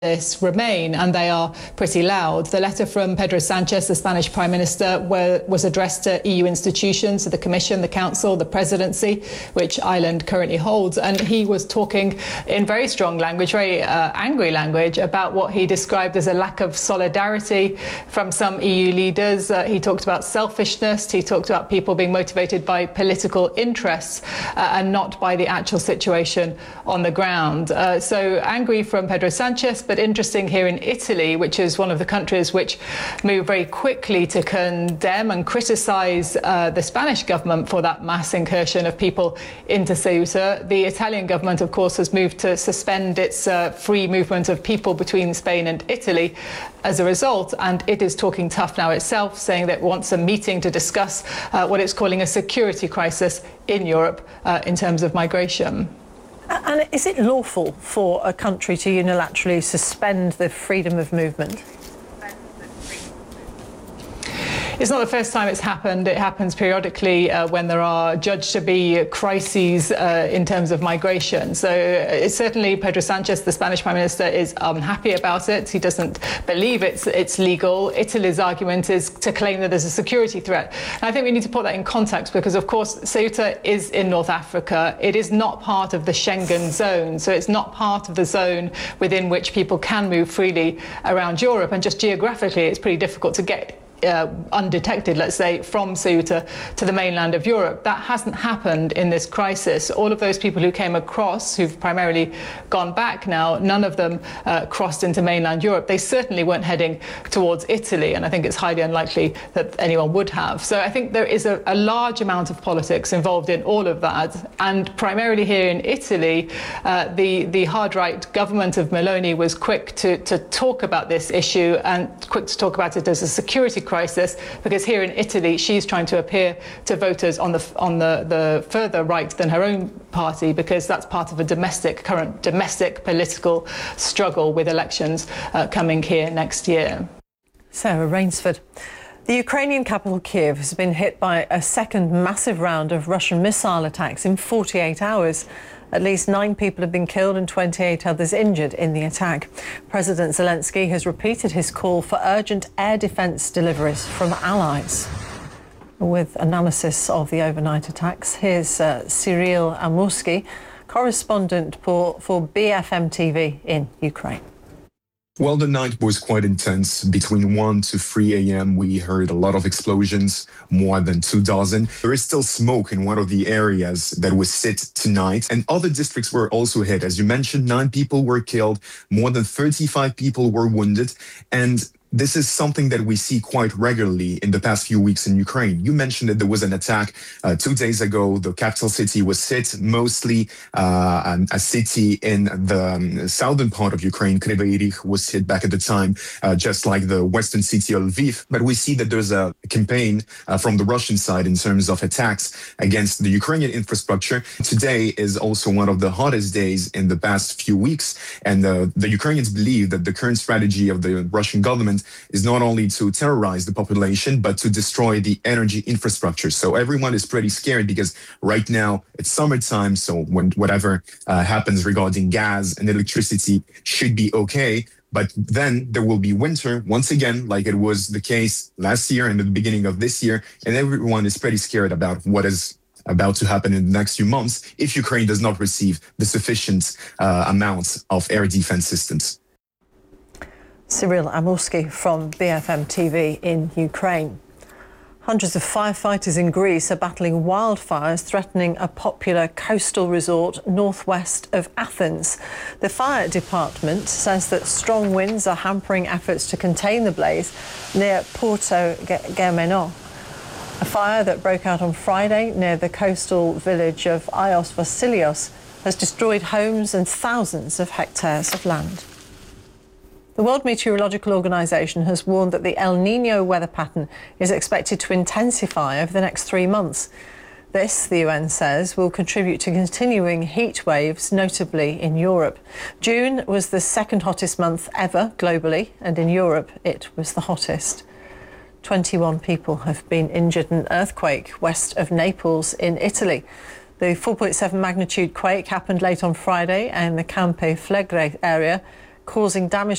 this remain, and they are pretty loud. The letter from Pedro Sanchez, the Spanish Prime Minister, was addressed to EU institutions, to the Commission, the Council, the Presidency, which Ireland currently holds, and he was talking in very strong language, very angry language, about what he described as a lack of solidarity from some EU leaders. He talked about selfishness, he talked about people being motivated by political interests and not by the actual situation on the ground. So angry from Pedro Sanchez, but interesting here in Italy, which is one of the countries which moved very quickly to condemn and criticise the Spanish government for that mass incursion of people into Ceuta. The Italian government, of course, has moved to suspend its free movement of people between Spain and Italy as a result, and it is talking tough now itself, saying that it wants a meeting to discuss what it's calling a security crisis in Europe in terms of migration. And is it lawful for a country to unilaterally suspend the freedom of movement? It's not the first time it's happened. It happens periodically when there are judged to be crises in terms of migration. So certainly Pedro Sanchez, the Spanish Prime Minister, is unhappy about it. He doesn't believe it's legal. Italy's argument is to claim that there's a security threat. And I think we need to put that in context because, of course, Ceuta is in North Africa. It is not part of the Schengen zone. So it's not part of the zone within which people can move freely around Europe. And just geographically, it's pretty difficult to get undetected, let's say, from Ceuta to the mainland of Europe. That hasn't happened in this crisis. All of those people who came across, who've primarily gone back now, none of them crossed into mainland Europe. They certainly weren't heading towards Italy, and I think it's highly unlikely that anyone would have. So I think there is a large amount of politics involved in all of that, and primarily here in Italy, the hard-right government of Meloni was quick to talk about this issue and quick to talk about it as a security crisis, because here in Italy she's trying to appear to voters on the further right than her own party, because that's part of a current domestic political struggle with elections coming here next year. Sarah Rainsford. The Ukrainian capital Kiev has been hit by a second massive round of Russian missile attacks in 48 hours. At least 9 people have been killed and 28 others injured in the attack. President Zelensky has repeated his call for urgent air defence deliveries from allies. With analysis of the overnight attacks, here's Cyril Amursky, correspondent for BFM TV in Ukraine. Well, the night was quite intense. Between 1 to 3 a.m., we heard a lot of explosions, more than 24. There is still smoke in one of the areas that was hit tonight, and other districts were also hit. As you mentioned, 9 people were killed, more than 35 people were wounded, and this is something that we see quite regularly in the past few weeks in Ukraine. You mentioned that there was an attack 2 days ago. The capital city was hit, mostly a city in the southern part of Ukraine. Kryvyi Rih was hit back at the time, just like the western city of Lviv. But we see that there's a campaign from the Russian side in terms of attacks against the Ukrainian infrastructure. Today is also one of the hottest days in the past few weeks. And the Ukrainians believe that the current strategy of the Russian government is not only to terrorize the population, but to destroy the energy infrastructure. So everyone is pretty scared because right now it's summertime. So whatever happens regarding gas and electricity should be okay. But then there will be winter once again, like it was the case last year and the beginning of this year. And everyone is pretty scared about what is about to happen in the next few months if Ukraine does not receive the sufficient amounts of air defense systems. Cyril Amursky from BFM TV in Ukraine. Hundreds of firefighters in Greece are battling wildfires threatening a popular coastal resort northwest of Athens. The fire department says that strong winds are hampering efforts to contain the blaze near Porto Germeno. A fire that broke out on Friday near the coastal village of Ios Vasilios has destroyed homes and thousands of hectares of land. The World Meteorological Organization has warned that the El Niño weather pattern is expected to intensify over the next 3 months. This, the UN says, will contribute to continuing heat waves, notably in Europe. June was the second hottest month ever globally, and in Europe it was the hottest. 21 people have been injured in an earthquake west of Naples in Italy. The 4.7 magnitude quake happened late on Friday in the Campo Flegrei area, causing damage